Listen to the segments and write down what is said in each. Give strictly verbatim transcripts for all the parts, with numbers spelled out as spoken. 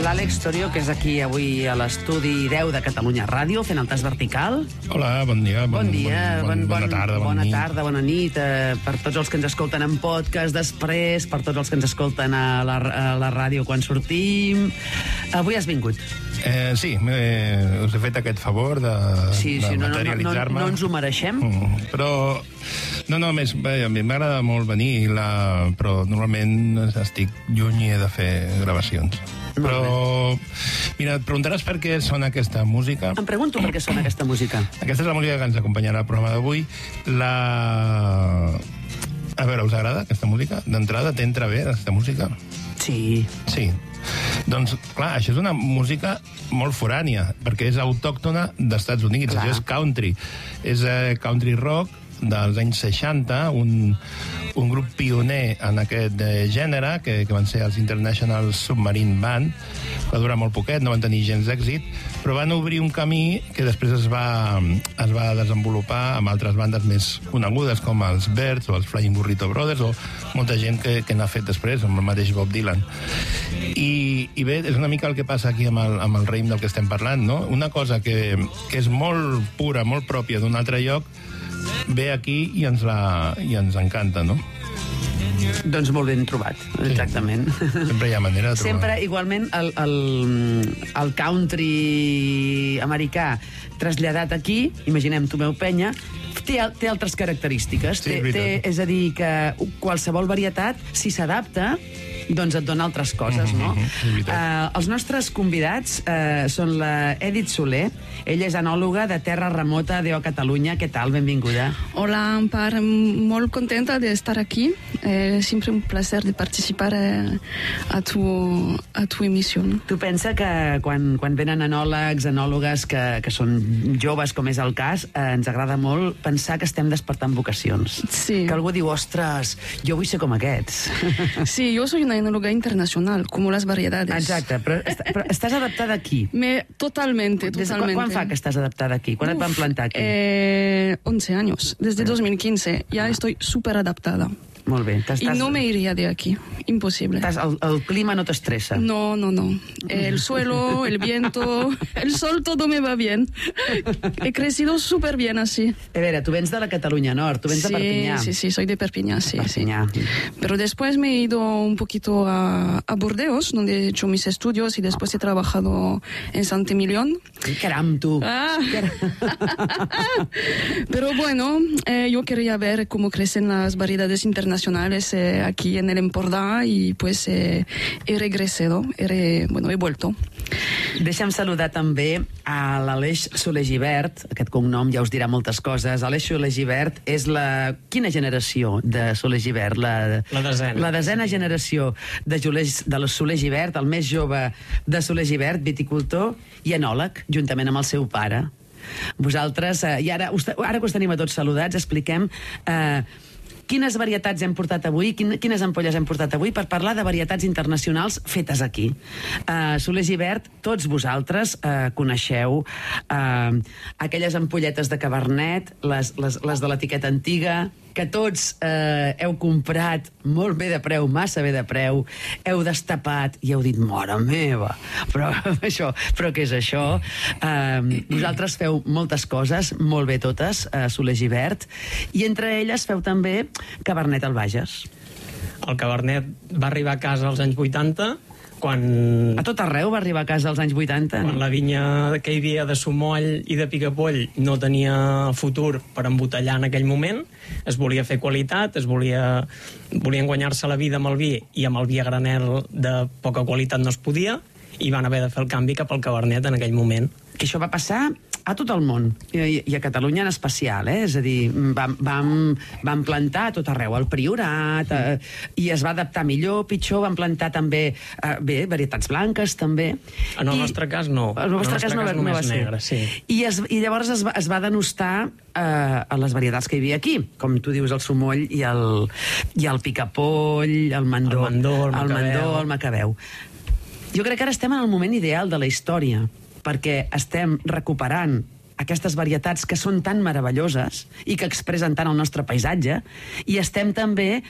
l'Àlex Torio, que és aquí avui a l'estudi deu de Catalunya Ràdio, fent el tas vertical. Hola, bon dia. Bon, bon dia, bon, bon, bona tarda, bona, bona nit. tarda, bona nit. Eh, per tots els que ens escolten en podcast després, per tots els que ens escolten a la, a la ràdio quan sortim. Avui has vingut. Eh, sí, eh, us he fet aquest favor de, sí, sí, de no, materialitzar-me. No, no, no ens ho mereixem. Mm, però, no, no, més, bé, a mi m'agrada molt venir, la, però normalment estic lluny i he de fer gravacions. Però, mira, et preguntaràs per què sona aquesta música. Em pregunto per què sona aquesta música. Aquesta és la música que ens acompanyarà al programa d'avui. La... A veure, us agrada aquesta música? D'entrada, t'entra bé aquesta música? Sí. Sí. Doncs, clar, això és una música molt forània, perquè és autòctona dels Estats Units. Clar. Això és country. És eh, country rock dels anys seixanta, un, un grup pioner en aquest eh, gènere, que, que van ser els International Submarine Band. Va durar molt poquet, no van tenir gens d'èxit, però van obrir un camí que després es va, es va desenvolupar amb altres bandes més conegudes, com els Byrds o els Flying Burrito Brothers, o molta gent que, que n'ha fet després, amb el mateix Bob Dylan. I, i bé, és una mica el que passa aquí amb el, amb el raïm del que estem parlant, no? Una cosa que, que és molt pura, molt pròpia d'un altre lloc, ve aquí i ens, la, i ens encanta, no? Doncs molt ben trobat, exactament. Sí. Sempre hi ha manera de trobar. Sempre, igualment, el, el, el country americà traslladat aquí, imaginem Tomeu Penya, té, té altres característiques. Sí, té, té, és a dir, que qualsevol varietat, si s'adapta, doncs et dona altres coses, no? Mm-hmm, uh, els nostres convidats uh, són la Edith Soler. Ella és enòloga de Terra Remota de Catalunya. Què tal? Benvinguda. Hola, Ampar. Molt contenta de estar aquí. Eh, siempre un placer de participar eh, a, tu, a tu emisión. Tu pensa que quan, quan venen enòlegs, enòlogues que, que són joves, com és el cas, eh, ens agrada molt pensar que estem despertant vocacions. Sí. Que algú diu, ostres, jo vull ser com aquests. Sí, yo soy una enóloga internacional, como las variedades. Exacte, però, est però estàs adaptada aquí. Me, totalmente, Des, totalmente. Quan fa que estàs adaptada aquí? Quan Uf, et van plantar aquí? Eh, once años, desde dos mil quince. Ya ah. estoy súper adaptada. Molt bé. Y no me iría de aquí, imposible. El, el clima no t'estressa? No, no, no. El suelo, el viento, el sol, todo me va bien. He crecido súper bien así. A veure, tu vens de la Cataluña Nord, tu vens sí, de Perpinyà. Sí, sí, soy de Perpiñá, sí. Perpiñá. Sí. Pero después me he ido un poquito a, a Burdeos, donde he hecho mis estudios y después he trabajado en Sant-Emilion. Caram, tu! Ah. Pero bueno, eh, yo quería ver cómo crecen las variedades internacionales Eh, aquí en el Empordà i pues eh, he regresado, he, re, bueno, he vuelto. Deixa'm saludar també a l'Aleix Soler Gibert, aquest cognom ja us dirà moltes coses. Aleix Soler Gibert és la... Quina generació de Soler Gibert? La, la desena. La desena generació de, Julés, de Soler Gibert, el més jove de Soler Gibert, viticultor i enòleg, juntament amb el seu pare. Vosaltres, eh, i ara, ara que us tenim a tots saludats, expliquem... Eh, quines varietats hem portat avui, quines ampolles hem portat avui per parlar de varietats internacionals fetes aquí. Uh, Soler Gibert, tots vosaltres uh, coneixeu uh, aquelles ampolletes de Cabernet, les, les, les de l'etiqueta antiga, que tots eh, heu comprat molt bé de preu, massa bé de preu, heu destapat i heu dit, mare meva, però això, però què és això? Eh, vosaltres feu moltes coses, molt bé totes, a Soler Gibert, i entre elles feu també Cabernet al Bages. El Cabernet va arribar a casa als anys vuitanta, quan... A tot arreu va arribar a casa als anys vuitanta? Quan la vinya que hi havia de Somoll i de Picapoll no tenia futur per embotellar en aquell moment, es volia fer qualitat, es volia... volien guanyar-se la vida amb el vi, i amb el vi a granel de poca qualitat no es podia, i van haver de fer el canvi cap al Cabernet en aquell moment. Que això va passar a tot el món, i, i a Catalunya en especial, eh? És a dir, vam, vam, vam plantar a tot arreu, al Priorat, eh, i es va adaptar millor, pitjor, vam plantar també, eh, bé, varietats blanques, també. En el I, nostre cas no. En el vostre cas, cas no, no va ser. Negre, sí. I, es, I llavors es va, es va denostar eh, a les varietats que hi havia aquí, com tu dius, el Somoll i el, i el Picapoll, el Mandó, el Mandó, el, el, Mandó, el Macabeu. Jo crec que ara estem en el moment ideal de la història, perquè estem recuperant aquestes varietats que són tan meravelloses i que expressen tant el nostre paisatge, i estem també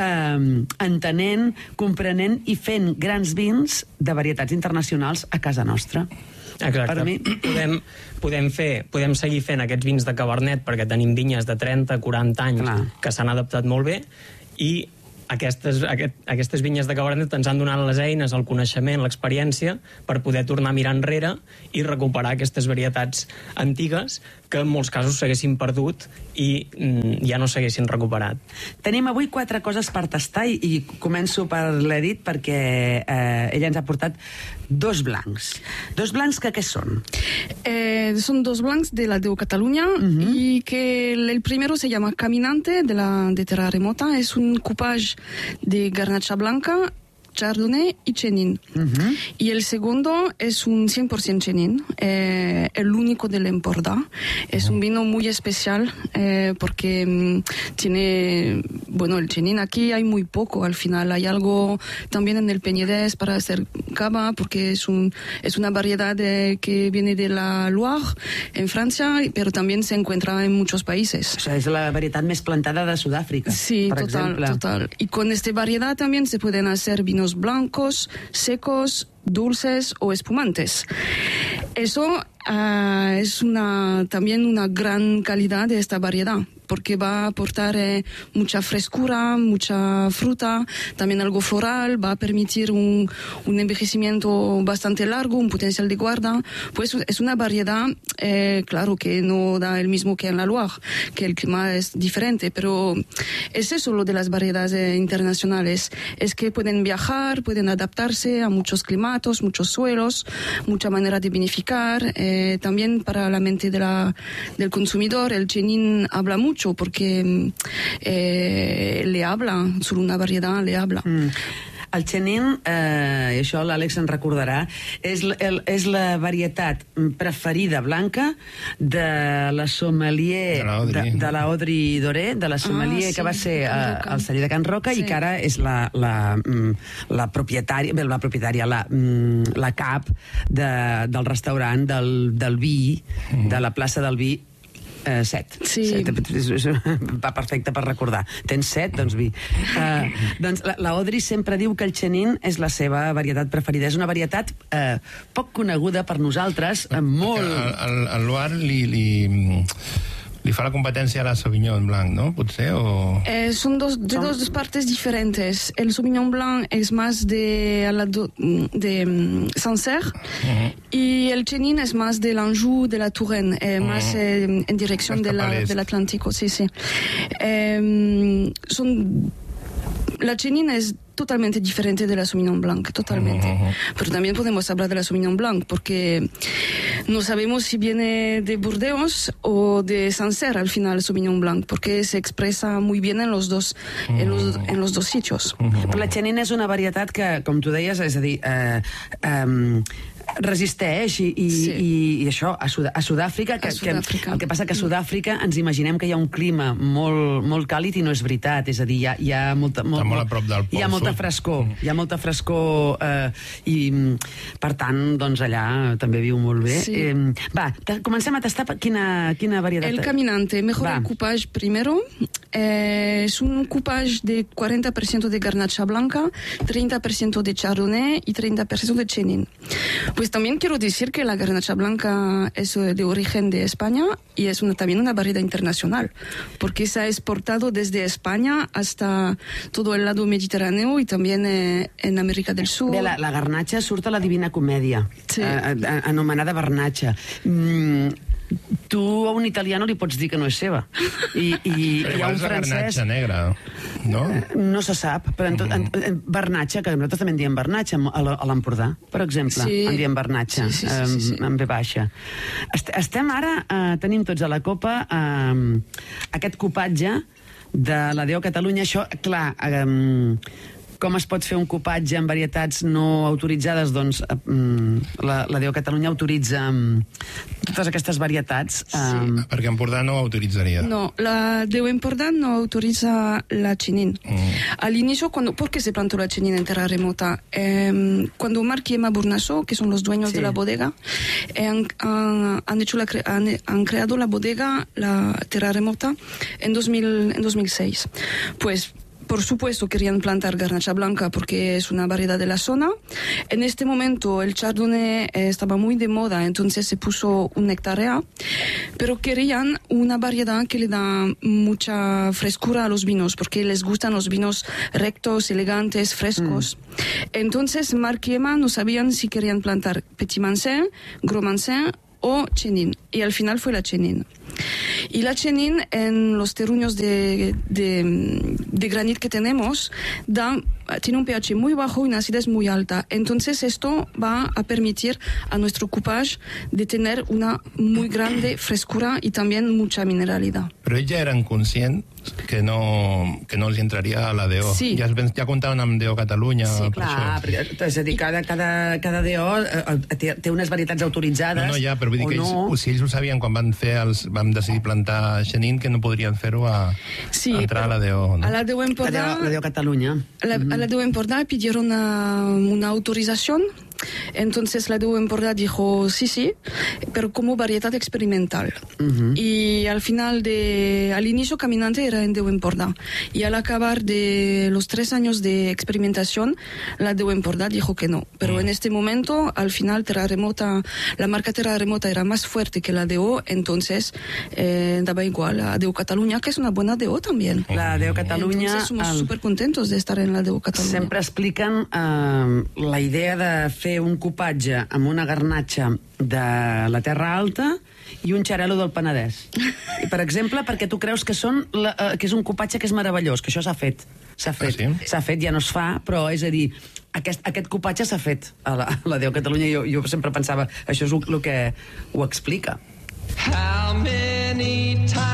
eh, entenent, comprenent i fent grans vins de varietats internacionals a casa nostra. Exacte. Per mi... Podem, podem, fer, podem seguir fent aquests vins de Cabernet perquè tenim vinyes de trenta, quaranta anys Clar. que s'han adaptat molt bé, i Aquestes, aquest, aquestes vinyes de Cabernet ens han donat les eines, el coneixement, l'experiència per poder tornar a mirar enrere i recuperar aquestes varietats antigues que en molts casos s'haguessin perdut i mm, ja no s'haguessin recuperat. Tenim avui quatre coses per tastar i, i començo per l'Edith perquè eh, ella ens ha portat dos blancs. Dos blancs que què són? Eh, son dos blancs de la de Cataluña uh-huh. y que el, el primero se llama Caminante de la de Terra Remota. Es un coupage de garnacha blanca, Chardonnay y Chenin. Uh-huh. Y el segundo es un cien por ciento Chenin, eh, el único del Empordà. Es uh-huh. un vino muy especial eh, porque um, tiene, bueno, el Chenin aquí hay muy poco, al final hay algo también en el Penedès para hacer cava, porque es, un, es una variedad de, que viene de la Loire, en Francia, pero también se encuentra en muchos países. O sea, es la varietat més plantada de Sud-àfrica, sí, per total, exemple. total. Y con esta variedad también se pueden hacer vinos blancos, secos, dulces o espumantes. Eso uh, es una, también una gran calidad de esta variedad, porque va a aportar eh, mucha frescura, mucha fruta, también algo floral, va a permitir un, un envejecimiento bastante largo, un potencial de guarda. Pues es una variedad, eh, claro, que no da el mismo que en la Loire, que el clima es diferente, pero es eso lo de las variedades eh, internacionales, es que pueden viajar, pueden adaptarse a muchos climatos, muchos suelos, mucha manera de vinificar. Eh, también para la mente de la, del consumidor, el Chenin habla mucho, porque eh, le habla, sobre una variedad le habla. Mm. El Chenin, eh, i això l'Àlex en recordarà, és, el, és la varietat preferida blanca de la sommelier de, de la Audrey Doré, de la sommelier ah, sí, que va ser eh, al celler de Can Roca sí. i que ara és la, la, la propietària, bé, la propietària, la, la cap de, del restaurant del, del vi, mm. de la plaça del vi, Uh, set. Sí. set. Va perfecte per recordar. Tens set? Doncs vi. Uh, doncs la, la Audrey sempre diu que el Chenin és la seva varietat preferida. És una varietat uh, poc coneguda per nosaltres, uh, molt... El, el, el Loire li... li... li fa la competència a la Sauvignon Blanc, ¿no? Potser, o... Eh, son dos, de son... dos partes diferentes. El Sauvignon Blanc es más de, a la do, de um, Sancerre uh-huh. y el Chenin es más del Anjou, de la Touraine, eh, uh-huh. más eh, en dirección de la, del Atlántico. Sí, sí. Eh, son... La Chenin es totalmente diferente de la Sauvignon Blanc, totalmente. Uh-huh. Pero también podemos hablar de la Sauvignon Blanc, porque no sabemos si viene de Burdeos o de Sancerre al final el Sauvignon Blanc, porque se expresa muy bien en los dos, uh-huh. en los, en los dos sitios. Uh-huh. Però la Chenin és una varietat que, com tu deies, és a dir... Eh, eh, resisteix i, i, sí. i, i això, a, Sud a Sud-àfrica, que, Sud que, el que passa que a Sud-àfrica ens imaginem que hi ha un clima molt, molt càlid i no és veritat, és a dir, hi ha, hi ha molta, molt, molt a prop del pol hi ha molta sud. frescor, mm. hi ha molta frescor eh, i per tant, doncs allà també viu molt bé. Sí. Eh, va, comencem a tastar quina, quina varietat. El Caminante, mejor va. El coupage primero. Eh, es un coupage de cuarenta por ciento de garnacha blanca, treinta por ciento de Chardonnay y treinta por ciento de Chenin. Pues también quiero decir que la garnacha blanca es de origen de España y es una, también una variedad internacional, porque se ha exportado desde España hasta todo el lado mediterráneo y también eh, en América del Sur. Bé, la, la garnacha surt a la Divina Comèdia, sí. eh, anomenada Barnatxa. Mm, tu a un italià no li pots dir que no és seva. I, i però hi ha un és la francès... garnatxa negra, no? No se sap, però en tot, en, en, Barnatxa, que nosaltres també en diem Barnatxa a l'Empordà, per exemple, sí. en diem Barnatxa, sí, sí, sí, sí, sí. en ve baixa. Est estem ara, eh, tenim tots a la copa eh, aquest copatge de la Déu Catalunya. Això, clar, eh, com es pot fer un cupatge en varietats no autoritzades, doncs la, la D O Catalunya autoritza totes aquestes varietats. Sí. Um... Perquè Empordà no autoritzaría. No, la D O Empordà no autoriza la Chenin. Mm. Al inicio, cuando, ¿por qué se plantó la Chenin en terra remota? Eh, cuando Marc y Emma Bournasso, que son los dueños sí. de la bodega, eh, han, han, han, hecho la, han, han creado la bodega, la terra remota, en, dos mil, en dos mil seis. Pues por supuesto querían plantar garnacha blanca porque es una variedad de la zona. En este momento el chardonnay eh, estaba muy de moda, entonces se puso una hectárea, pero querían una variedad que le da mucha frescura a los vinos, porque les gustan los vinos rectos, elegantes, frescos. Mm. Entonces Marc y Emma no sabían si querían plantar Petit Mansell, Gros Mansell o Chenin, y al final fue la Chenin. Y la Chenin, en los terruños de, de, de granit que tenemos, da, tiene un pH muy bajo y una acidez muy alta. Entonces esto va a permitir a nuestro coupage de tener una muy grande frescura y también mucha mineralidad. Però ells ja eren conscients que no, que no els entraria a la D O. Sí. Ja, es, ja comptaven amb D O Catalunya. Sí, per clar, això. perquè, és a dir, cada, cada, cada D O eh, té, té unes varietats autoritzades. No, no, ja, però vull dir que ells, no. si ells ho sabien quan van fer els, vam decidir plantar Chenin, que no podrien fer-ho a, sí, a entrar a la D O. No? A la D O Empordà, la D O Cataluña. La, a la D O Empordà pidieron una, una autorización. Entonces la D O Empordà dijo sí, sí, pero como variedad experimental. Uh-huh. Y al final, de, al inicio Caminante era en D O Empordà. Y al acabar de los tres años de experimentación, la D O Empordà dijo que no. Pero uh-huh. en este momento, al final, Terra Remota, la marca Terra Remota era más fuerte que la D O, entonces eh, daba igual a D O Catalunya, que es una buena D O también. La D O Catalunya... Entonces somos súper contentos de estar en la D O Catalunya. Sempre expliquen eh, la idea de fer un cupatge amb una garnatxa de la Terra Alta i un xarel·lo del Penedès. I, per exemple, perquè tu creus que, són la, uh, que és un cupatge que és meravellós, que això s'ha fet. S'ha fet, ah, sí? s'ha fet, ja no es fa, però és a dir, aquest, aquest cupatge s'ha fet a la, a la D O Catalunya. Jo, jo sempre pensava, això és el que ho explica. How many times